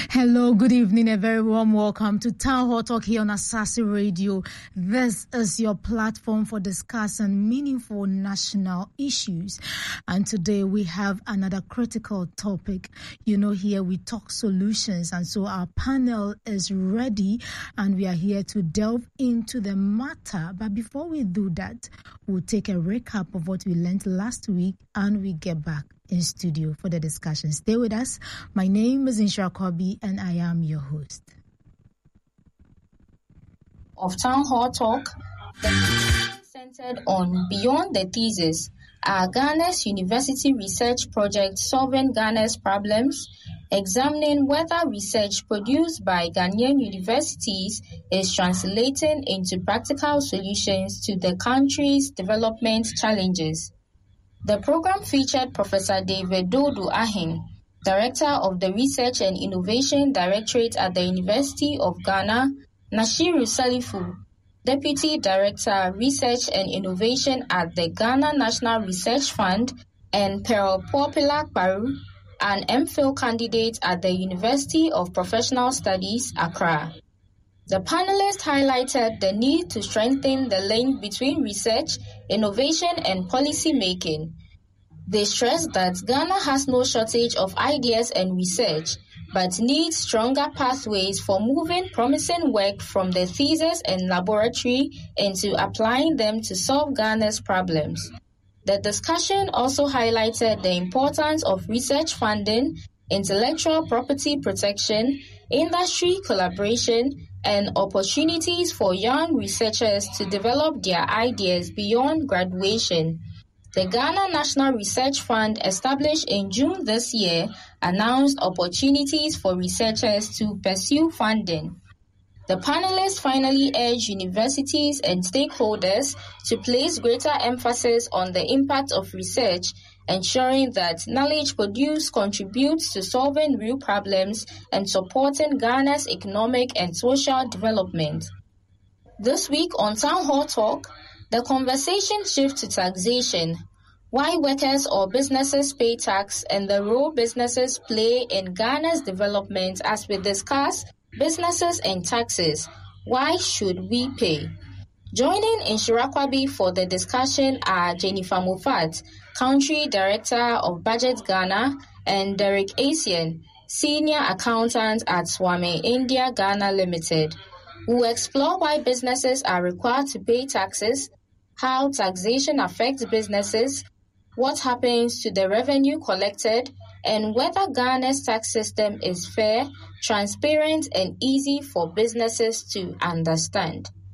Hello, good evening, a very warm welcome to Town Hall Talk here on Asase Radio. This is your platform for discussing meaningful national issues. And today we have another critical topic. Here we talk solutions. And so our panel is ready and we are here to delve into the matter. But before we do that, we'll take a recap of what we learned last week and we get back in studio for the discussion. Stay with us. My name is Inshira Kobi and I am your host. Of Town Hall Talk, centered on Beyond the Thesis, our Ghana's university research project solving Ghana's problems, examining whether research produced by Ghanaian universities is translating into practical solutions to the country's development challenges. The program featured Professor David Dodo Ahin, Director of the Research and Innovation Directorate at the University of Ghana, Nashiru Salifu, Deputy Director, Research and Innovation at the Ghana National Research Fund, and Pearl Popular Paru, an MPhil candidate at the University of Professional Studies, Accra. The panelists highlighted the need to strengthen the link between research, innovation, and policy making. They stressed that Ghana has no shortage of ideas and research, but needs stronger pathways for moving promising work from the thesis and laboratory into applying them to solve Ghana's problems. The discussion also highlighted the importance of research funding, intellectual property protection, industry collaboration, and opportunities for young researchers to develop their ideas beyond graduation. The Ghana National Research Fund, established in June this year, announced opportunities for researchers to pursue funding. The panelists finally urged universities and stakeholders to place greater emphasis on the impact of research, ensuring that knowledge produced contributes to solving real problems and supporting Ghana's economic and social development. This week on Town Hall Talk, the conversation shifts to taxation, why workers or businesses pay tax and the role businesses play in Ghana's development as we discuss businesses and taxes. Why should we pay? Joining Inshira Kwabi for the discussion are Jennifer Mofat, Country Director of Budget Ghana, and Derek Asian, Senior Accountant at Swami India Ghana Limited. We will explore why businesses are required to pay taxes, how taxation affects businesses, what happens to the revenue collected, and whether Ghana's tax system is fair, transparent, and easy for businesses to understand.